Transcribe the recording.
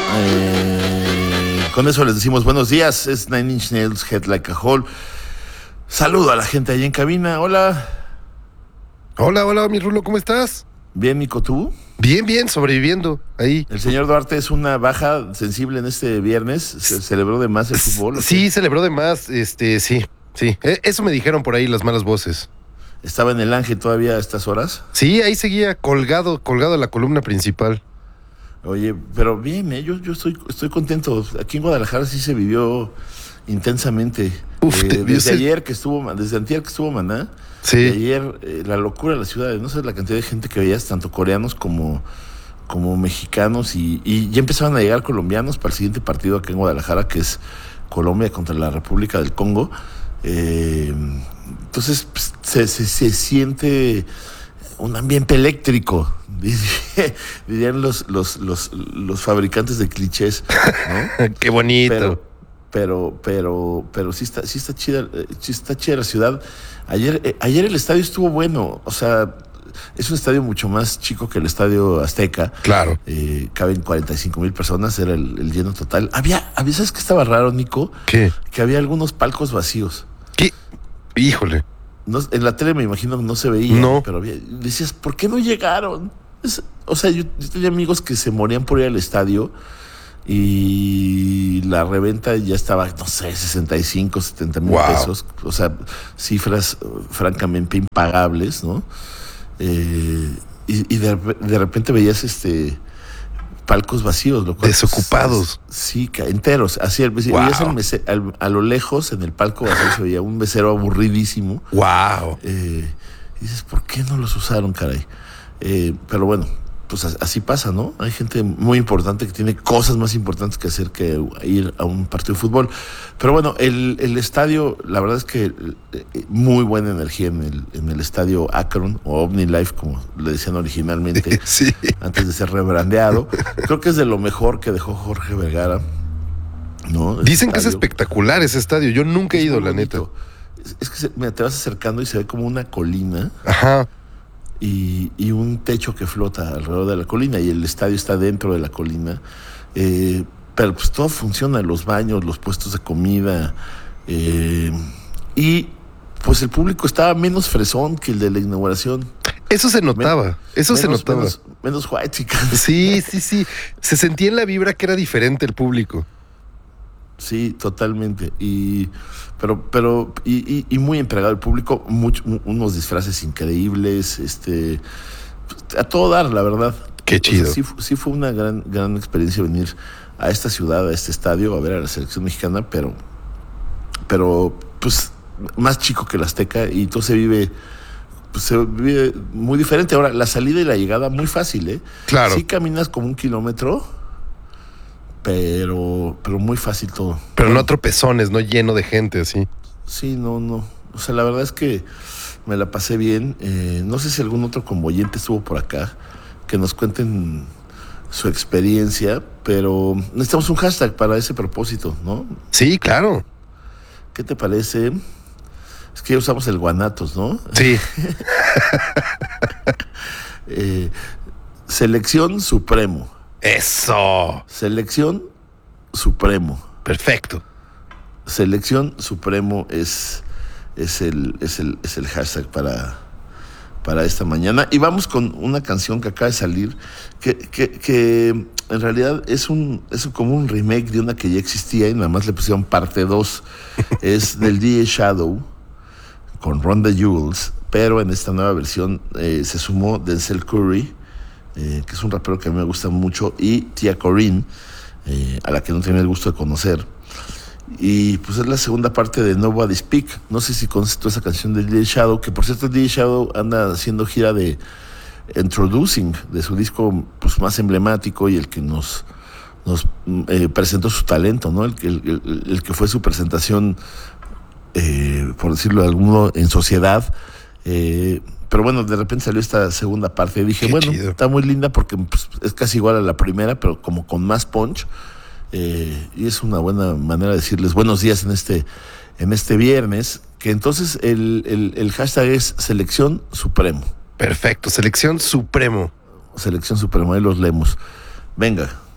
Con eso les decimos buenos días. Es Nine Inch Nails, Head Like a Hole. Saludo a la gente allí en cabina. Hola. Hola, mi Rulo, ¿cómo estás? Bien, Nico, ¿tú? Bien, sobreviviendo ahí. El señor Duarte es una baja sensible en este viernes. Se celebró de más el fútbol. Sí, celebró de más, sí. Eso me dijeron por ahí las malas voces. ¿Estaba en el Ángel todavía a estas horas? Sí, ahí seguía colgado de la columna principal. Oye, pero bien, yo estoy contento. Aquí en Guadalajara sí se vivió intensamente. Desde antier que estuvo Maná. Sí. De ayer, la locura de la ciudad, no sé la cantidad de gente que veías, tanto coreanos como mexicanos, y ya empezaban a llegar colombianos para el siguiente partido acá en Guadalajara, que es Colombia contra la República del Congo. Entonces pues, se siente un ambiente eléctrico, dirían los fabricantes de clichés, ¿no? Qué bonito. Pero sí está chida la ciudad. Ayer el estadio estuvo bueno, o sea, es un estadio mucho más chico que el Estadio Azteca. Claro. Caben 45,000 personas, era el lleno total. ¿Sabes qué estaba raro, Nico? ¿Qué? Que había algunos palcos vacíos. ¿Qué? Híjole. No, en la tele me imagino que no se veía, no. Pero decías, ¿por qué no llegaron? O sea, yo tenía amigos que se morían por ir al estadio y la reventa ya estaba, no sé, 65, 70 mil pesos. O sea, cifras francamente impagables, ¿no? Y de repente veías palcos vacíos, lo cual, desocupados. Sí, enteros. Así veías a lo lejos en el palco vacío se veía un mesero aburridísimo. Wow. Y dices, ¿por qué no los usaron, caray? Pero bueno, pues así pasa, ¿no? Hay gente muy importante que tiene cosas más importantes que hacer que ir a un partido de fútbol. Pero bueno, el estadio, la verdad es que muy buena energía en el estadio Akron, o OmniLife, como le decían originalmente, sí. Antes de ser rebrandeado. Creo que es de lo mejor que dejó Jorge Vergara, ¿no? Dicen que es espectacular ese estadio. Yo nunca he ido, la neta. Es que mira, te vas acercando y se ve como una colina. Ajá. Y un techo que flota alrededor de la colina, y el estadio está dentro de la colina, pero pues todo funciona, los baños, los puestos de comida, y pues el público estaba menos fresón que el de la inauguración. Eso se notaba, menos white chican. Sí, se sentía en la vibra que era diferente el público. Sí, totalmente. Pero muy entregado el público, unos disfraces increíbles, a todo dar, la verdad. Qué chido. O sea, sí fue una gran experiencia venir a esta ciudad, a este estadio, a ver a la selección mexicana, pero pues más chico que el Azteca, y todo se vive muy diferente. Ahora, la salida y la llegada muy fácil, Claro. Sí caminas como 1 kilómetro, pero muy fácil todo. Pero no a tropezones, no lleno de gente así. Sí, no. O sea, la verdad es que me la pasé bien. No sé si algún otro convoyente estuvo por acá, que nos cuenten su experiencia, pero necesitamos un hashtag para ese propósito, ¿no? Sí, claro. ¿Qué te parece? Es que ya usamos el Guanatos, ¿no? Sí. Selección Supremo. Eso. Selección Supremo. Perfecto. Selección Supremo es el hashtag para esta mañana. Y vamos con una canción que acaba de salir, que en realidad es como un remake de una que ya existía y nada más le pusieron parte 2. Es del DJ Shadow con Run the Jewels, pero en esta nueva versión se sumó Denzel Curry, que es un rapero que a mí me gusta mucho, y Tia Corinne, a la que no tenía el gusto de conocer. Y pues es la segunda parte de Nobody Speak. No sé si conoces tú esa canción de DJ Shadow, que por cierto DJ Shadow anda haciendo gira de Introducing, de su disco pues más emblemático y el que nos presentó su talento, ¿no? El que fue su presentación, por decirlo de algún modo, en sociedad. Pero bueno, de repente salió esta segunda parte y dije, qué bueno, chido. Está muy linda porque pues, es casi igual a la primera, pero como con más punch. Y es una buena manera de decirles buenos días en este viernes, que entonces el hashtag es Selección Supremo. Perfecto, Selección Supremo. Selección Supremo, ahí los leemos. Venga.